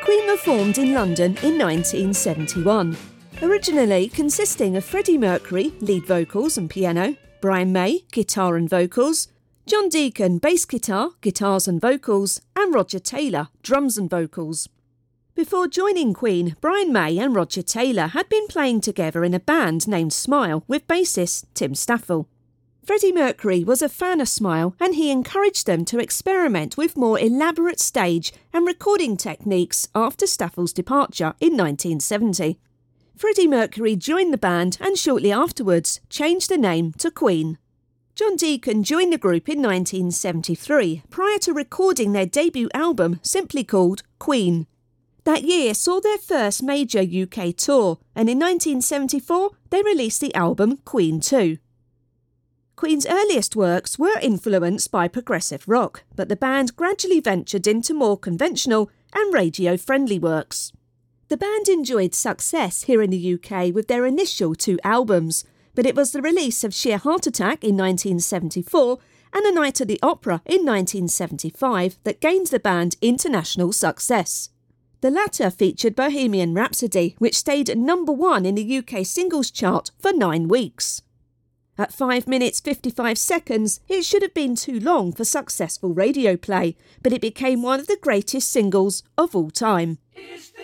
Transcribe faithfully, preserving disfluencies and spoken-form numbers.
Queen were formed in London in nineteen seventy-one, originally consisting of Freddie Mercury, lead vocals and piano, Brian May, guitar and vocals, John Deacon, bass guitar, guitars and vocals, and Roger Taylor, drums and vocals. Before joining Queen, Brian May and Roger Taylor had been playing together in a band named Smile with bassist Tim Staffel. Freddie Mercury was a fan of Smile and he encouraged them to experiment with more elaborate stage and recording techniques after Staffel's departure in nineteen seventy. Freddie Mercury joined the band and shortly afterwards changed the name to Queen. John Deacon joined the group in nineteen seventy-three prior to recording their debut album simply called Queen. That year saw their first major U K tour and in nineteen seventy-four they released the album Queen two. Queen's earliest works were influenced by progressive rock, but the band gradually ventured into more conventional and radio-friendly works. The band enjoyed success here in the U K with their initial two albums, but it was the release of Sheer Heart Attack in nineteen seventy-four and A Night at the Opera in nineteen seventy-five that gained the band international success. The latter featured Bohemian Rhapsody, which stayed at number one in the U K singles chart for nine weeks. At five minutes fifty-five seconds, it should have been too long for successful radio play, but it became one of the greatest singles of all time.